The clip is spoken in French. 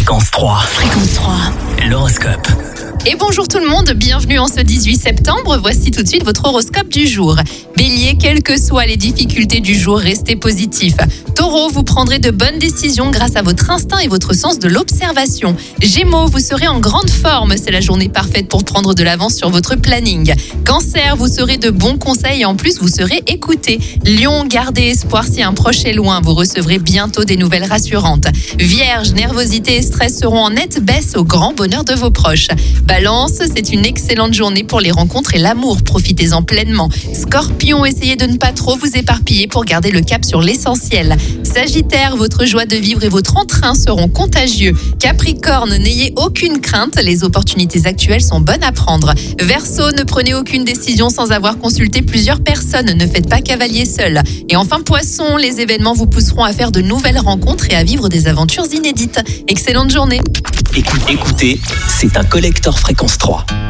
Fréquence 3. Fréquence 3. L'horoscope. Et bonjour tout le monde, bienvenue en ce 18 septembre. Voici tout de suite votre horoscope du jour. Bélier, quelles que soient les difficultés du jour, restez positif. Taureau, vous prendrez de bonnes décisions grâce à votre instinct et votre sens de l'observation. Gémeaux, vous serez en grande forme. C'est la journée parfaite pour prendre de l'avance sur votre planning. Cancer, vous serez de bons conseils et en plus vous serez écouté. Lion, gardez espoir si un proche est loin. Vous recevrez bientôt des nouvelles rassurantes. Vierge, nervosité et stress seront en nette baisse au grand bonheur de vos proches. Balance, c'est une excellente journée pour les rencontres et l'amour. Profitez-en pleinement. Scorpion, essayez de ne pas trop vous éparpiller pour garder le cap sur l'essentiel. Sagittaire, votre joie de vivre et votre entrain seront contagieux. Capricorne, n'ayez aucune crainte, les opportunités actuelles sont bonnes à prendre. Verseau, ne prenez aucune décision sans avoir consulté plusieurs personnes, ne faites pas cavalier seul. Et enfin Poisson, les événements vous pousseront à faire de nouvelles rencontres et à vivre des aventures inédites. Excellente journée. Écoutez, c'est un collector Fréquence 3.